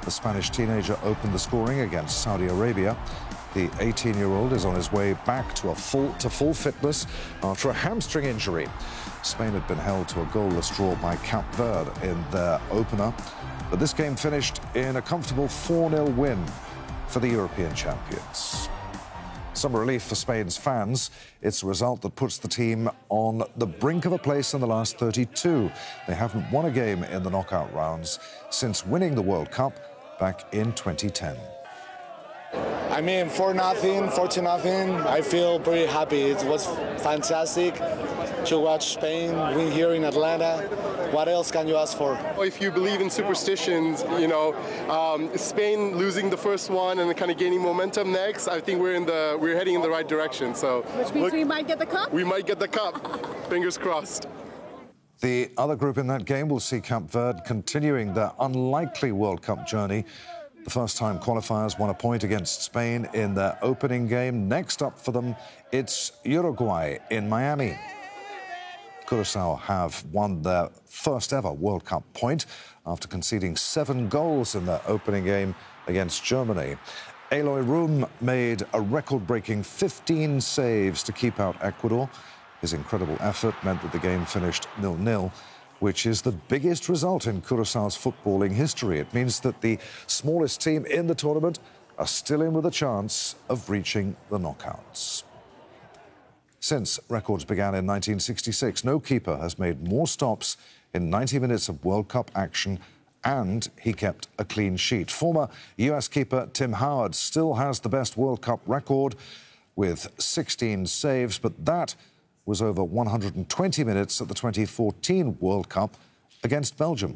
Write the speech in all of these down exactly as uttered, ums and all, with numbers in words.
The Spanish teenager opened the scoring against Saudi Arabia. The eighteen-year-old is on his way back to a full to full fitness after a hamstring injury. Spain had been held to a goalless draw by Cape Verde in their opener, but this game finished in a comfortable four nil win for the European champions. Some relief for Spain's fans. It's a result that puts the team on the brink of a place in the last thirty-two. They haven't won a game in the knockout rounds since winning the World Cup back in twenty ten. I mean, for nothing, four to nothing, I feel pretty happy. It was fantastic to watch Spain win here in Atlanta. What else can you ask for? If you believe in superstitions, you know, um, Spain losing the first one and kind of gaining momentum next, I think we're in the we're heading in the right direction. So, which means look, we might get the cup. We might get the cup. Fingers crossed. The other group in that game will see Cape Verde continuing their unlikely World Cup journey. The first-time qualifiers won a point against Spain in their opening game. Next up for them, it's Uruguay in Miami. Curaçao have won their first-ever World Cup point after conceding seven goals in their opening game against Germany. Eloy Room made a record-breaking fifteen saves to keep out Ecuador. His incredible effort meant that the game finished nil nil. Which is the biggest result in Curaçao's footballing history. It means that the smallest team in the tournament are still in with a chance of reaching the knockouts. Since records began in nineteen sixty-six, no keeper has made more stops in ninety minutes of World Cup action, and he kept a clean sheet. Former U S keeper Tim Howard still has the best World Cup record with sixteen saves, but that was over one hundred twenty minutes at the twenty fourteen World Cup against Belgium.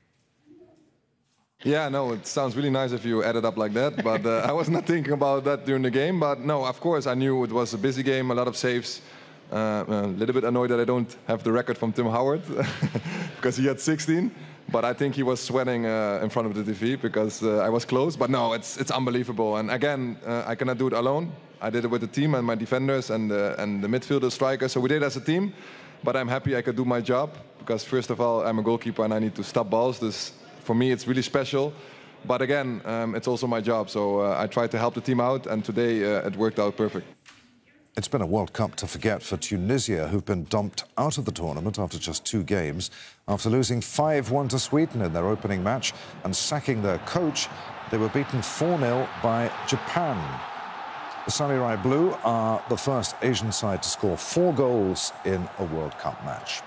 Yeah, no, it sounds really nice if you add it up like that, but uh, I was not thinking about that during the game. But no, of course, I knew it was a busy game, a lot of saves. Uh, a little bit annoyed that I don't have the record from Tim Howard because he had sixteen. But I think he was sweating uh, in front of the T V because uh, I was close. But no, it's it's unbelievable. And again, uh, I cannot do it alone. I did it with the team and my defenders and uh, and the midfielder, strikers. So we did it as a team. But I'm happy I could do my job because first of all, I'm a goalkeeper and I need to stop balls. This for me, it's really special. But again, um, it's also my job. So uh, I tried to help the team out, and today uh, it worked out perfect. It's been a World Cup to forget for Tunisia, who've been dumped out of the tournament after just two games. After losing five one to Sweden in their opening match and sacking their coach, they were beaten four nil by Japan. The Samurai Blue are the first Asian side to score four goals in a World Cup match.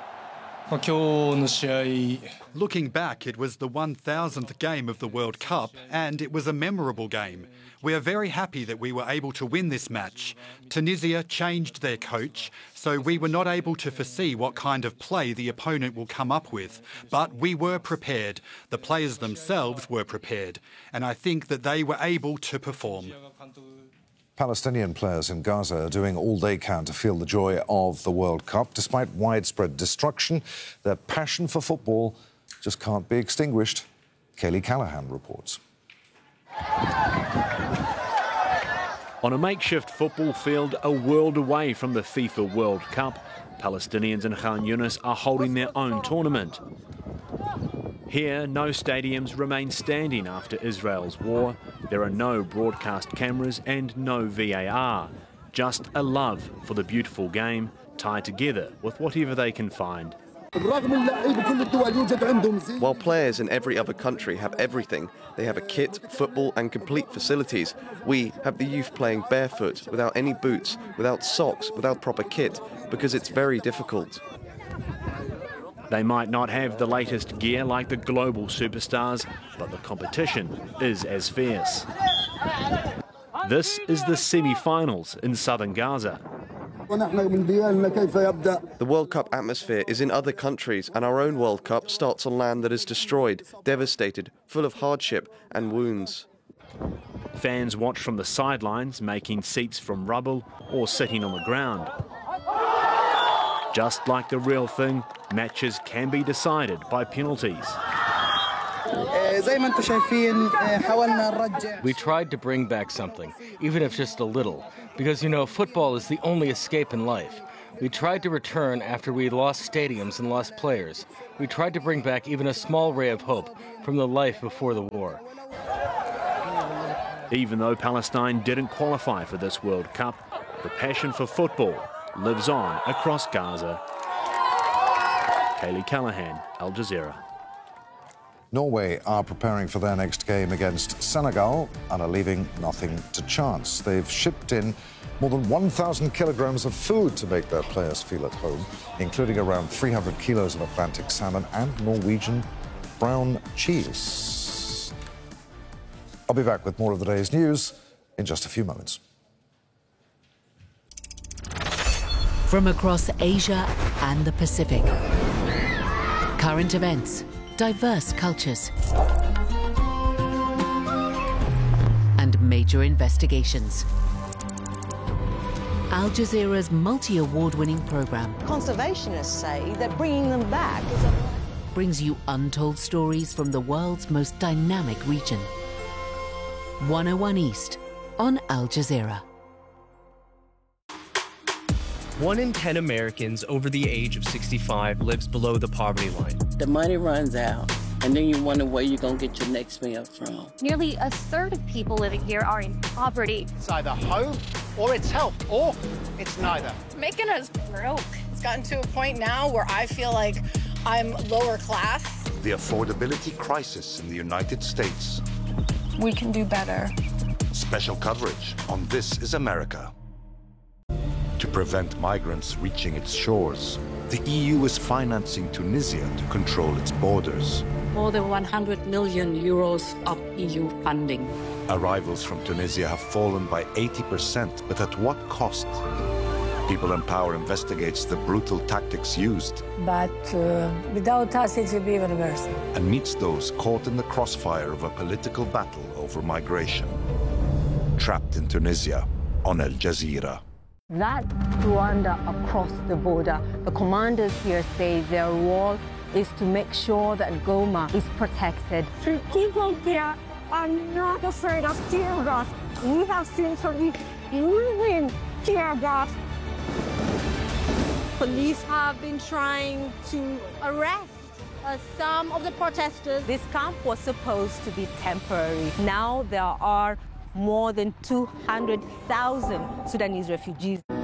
Looking back, it was the one thousandth game of the World Cup, and it was a memorable game. We are very happy that we were able to win this match. Tunisia changed their coach, so we were not able to foresee what kind of play the opponent will come up with. But we were prepared. The players themselves were prepared, and I think that they were able to perform. Palestinian players in Gaza are doing all they can to feel the joy of the World Cup. Despite widespread destruction, their passion for football just can't be extinguished. Kaylee Callahan reports. On a makeshift football field a world away from the FIFA World Cup, Palestinians in Khan Yunis are holding their own tournament. Here, no stadiums remain standing after Israel's war. There are no broadcast cameras and no V A R. Just a love for the beautiful game, tied together with whatever they can find. While players in every other country have everything, they have a kit, football and complete facilities. We have the youth playing barefoot, without any boots, without socks, without proper kit, because it's very difficult. They might not have the latest gear like the global superstars, but the competition is as fierce. This is the semi-finals in southern Gaza. The World Cup atmosphere is in other countries, and our own World Cup starts on land that is destroyed, devastated, full of hardship and wounds. Fans watch from the sidelines, making seats from rubble or sitting on the ground. Just like the real thing, matches can be decided by penalties. We tried to bring back something, even if just a little, because, you know, football is the only escape in life. We tried to return after we lost stadiums and lost players. We tried to bring back even a small ray of hope from the life before the war. Even though Palestine didn't qualify for this World Cup, the passion for football lives on across Gaza. Kaylee Callahan, Al Jazeera. Norway are preparing for their next game against Senegal and are leaving nothing to chance. They've shipped in more than one thousand kilograms of food to make their players feel at home, including around three hundred kilos of Atlantic salmon and Norwegian brown cheese. I'll be back with more of the day's news in just a few moments. From across Asia and the Pacific, current events, diverse cultures, and major investigations. Al Jazeera's multi-award-winning program Conservationists say that bringing them back is a... brings you untold stories from the world's most dynamic region. one oh one East on Al Jazeera. One in ten Americans over the age of sixty-five lives below the poverty line. The money runs out, and then you wonder where you're going to get your next meal from. Nearly a third of people living here are in poverty. It's either home, or it's health, or it's neither. Making us broke. It's gotten to a point now where I feel like I'm lower class. The affordability crisis in the United States. We can do better. Special coverage on This is America. To prevent migrants reaching its shores, the E U is financing Tunisia to control its borders. More than one hundred million euros of E U funding. Arrivals from Tunisia have fallen by eighty percent, but at what cost? People in Power investigates the brutal tactics used. But uh, without us, it will be even worse. And meets those caught in the crossfire of a political battle over migration. Trapped in Tunisia on Al Jazeera. That Rwanda across the border, the commanders here say their role is to make sure that Goma is protected. The people there are not afraid of tear gas. We have seen police using tear gas. Police have been trying to arrest uh, some of the protesters. This camp was supposed to be temporary. Now there are more than two hundred thousand Sudanese refugees.